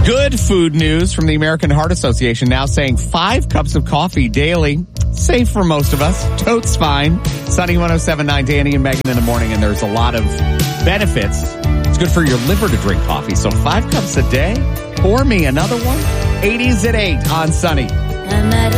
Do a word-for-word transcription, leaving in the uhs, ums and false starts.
Good food news from the American Heart Association now saying five cups of coffee daily. Safe for most of us. Totes fine. Sunny one oh seven point nine, Danny and Megan in the morning, and there's a lot of benefits. It's good for your liver to drink coffee. So five cups a day. Pour me another one. eighties at eight on Sunny.